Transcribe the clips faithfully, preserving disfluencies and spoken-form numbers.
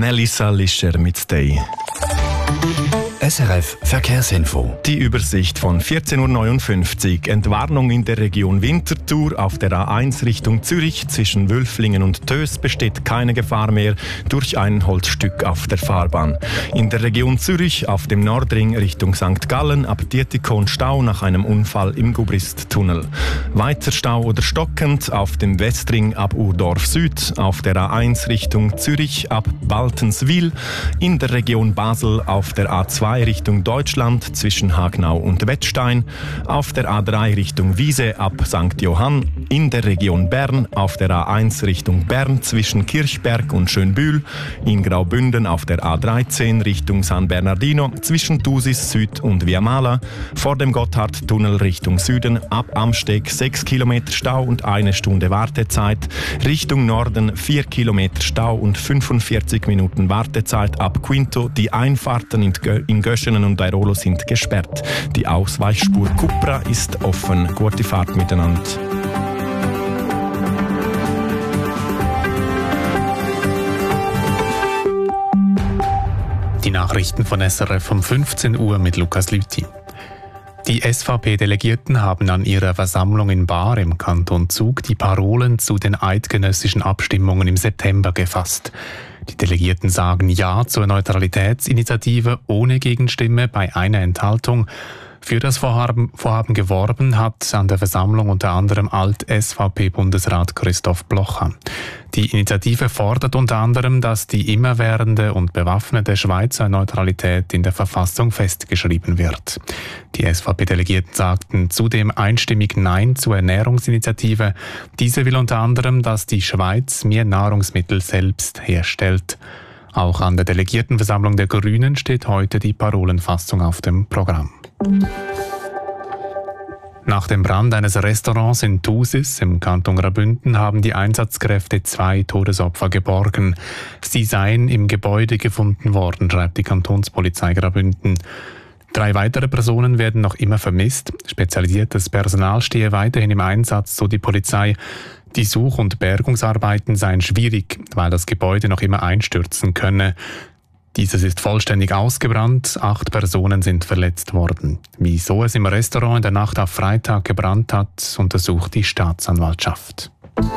Melissa Lischer mit Stay. S R F Verkehrsinfo. Die Übersicht von vierzehn Uhr neunundfünfzig. Entwarnung in der Region Winterthur. Auf der A eins Richtung Zürich zwischen Wülflingen und Töss besteht keine Gefahr mehr durch ein Holzstück auf der Fahrbahn. In der Region Zürich auf dem Nordring Richtung Sankt Gallen ab Dietikon Stau nach einem Unfall im Gubrist-Tunnel. Weiter Stau oder stockend auf dem Westring ab Urdorf Süd. Auf der A eins Richtung Zürich ab Baltenswil. In der Region Basel auf der A zwei Richtung Deutschland zwischen Hagnau und Wettstein, auf der A drei Richtung Wiese ab Sankt Johann, in der Region Bern auf der A eins Richtung Bern zwischen Kirchberg und Schönbühl, in Graubünden auf der A dreizehn Richtung San Bernardino zwischen Thusis Süd und Viamala, vor dem Gotthardtunnel Richtung Süden ab Amsteg sechs Kilometer Stau und eine Stunde Wartezeit, Richtung Norden vier Kilometer Stau und fünfundvierzig Minuten Wartezeit ab Quinto. Die Einfahrten in Gö- in Göschenen und Airolo sind gesperrt. Die Ausweichspur Cupra ist offen. Gute Fahrt miteinander. Die Nachrichten von S R F um fünfzehn Uhr mit Lukas Lüthi. Die S V P-Delegierten haben an ihrer Versammlung in Baar im Kanton Zug die Parolen zu den eidgenössischen Abstimmungen im September gefasst. Die Delegierten sagen Ja zur Neutralitätsinitiative ohne Gegenstimme bei einer Enthaltung. Für das Vorhaben, Vorhaben geworben hat an der Versammlung unter anderem Alt-S V P-Bundesrat Christoph Blocher. Die Initiative fordert unter anderem, dass die immerwährende und bewaffnete Schweizer Neutralität in der Verfassung festgeschrieben wird. Die S V P-Delegierten sagten zudem einstimmig Nein zur Ernährungsinitiative. Diese will unter anderem, dass die Schweiz mehr Nahrungsmittel selbst herstellt. Auch an der Delegiertenversammlung der Grünen steht heute die Parolenfassung auf dem Programm. Nach dem Brand eines Restaurants in Thusis im Kanton Graubünden haben die Einsatzkräfte zwei Todesopfer geborgen. Sie seien im Gebäude gefunden worden, schreibt die Kantonspolizei Graubünden. Drei weitere Personen werden noch immer vermisst. Spezialisiertes Personal stehe weiterhin im Einsatz, so die Polizei. Die Such- und Bergungsarbeiten seien schwierig, weil das Gebäude noch immer einstürzen könne. Dieses ist vollständig ausgebrannt, acht Personen sind verletzt worden. Wieso es im Restaurant in der Nacht auf Freitag gebrannt hat, untersucht die Staatsanwaltschaft.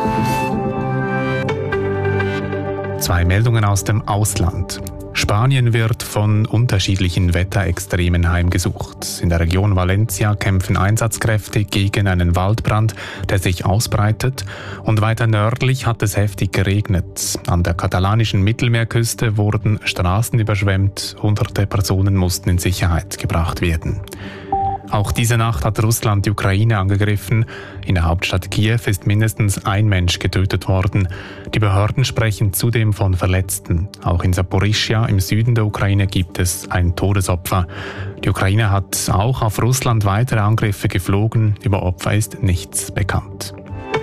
Zwei Meldungen aus dem Ausland. Spanien wird von unterschiedlichen Wetterextremen heimgesucht. In der Region Valencia kämpfen Einsatzkräfte gegen einen Waldbrand, der sich ausbreitet. Und weiter nördlich hat es heftig geregnet. An der katalanischen Mittelmeerküste wurden Straßen überschwemmt. Hunderte Personen mussten in Sicherheit gebracht werden. Auch diese Nacht hat Russland die Ukraine angegriffen. In der Hauptstadt Kiew ist mindestens ein Mensch getötet worden. Die Behörden sprechen zudem von Verletzten. Auch in Saporischschja im Süden der Ukraine gibt es ein Todesopfer. Die Ukraine hat auch auf Russland weitere Angriffe geflogen. Über Opfer ist nichts bekannt.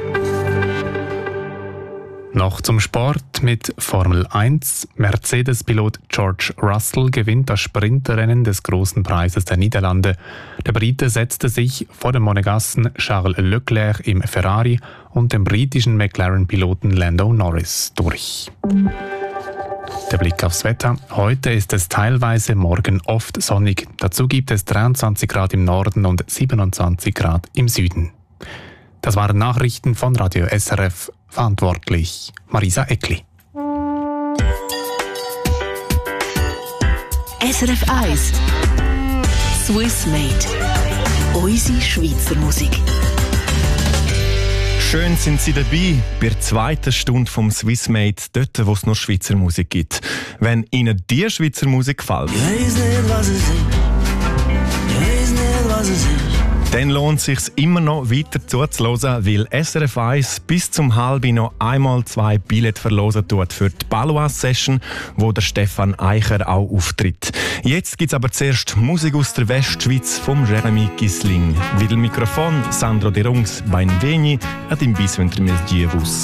Noch zum Sport mit Formel eins. Mercedes-Pilot George Russell gewinnt das Sprintrennen des Großen Preises der Niederlande. Der Brite setzte sich vor dem Monegassen Charles Leclerc im Ferrari und dem britischen McLaren-Piloten Lando Norris durch. Der Blick aufs Wetter. Heute ist es teilweise, morgen oft sonnig. Dazu gibt es dreiundzwanzig Grad im Norden und siebenundzwanzig Grad im Süden. Das waren Nachrichten von Radio S R F. Verantwortlich Marisa Eckli. S R F eins Swiss Made. Unsere Schweizer Musik. Schön sind Sie dabei bei der zweiten Stunde vom Swiss Made, dort wo es nur Schweizer Musik gibt. Wenn Ihnen die Schweizer Musik gefällt, ich weiss nicht, was es ist. Ich weiss nicht, was es ist. dann lohnt es sich immer noch weiter zuzuhören, weil S R F eins bis zum halben noch einmal zwei Billette verlosen tut für die Balois-Session, wo der Stefan Eicher auch auftritt. Jetzt gibt es aber zuerst Musik aus der Westschweiz vom Jeremy Gisling. Wieder Mikrofon Sandro De Rungs, Bein Veni, ad in bis ventre mes dievus.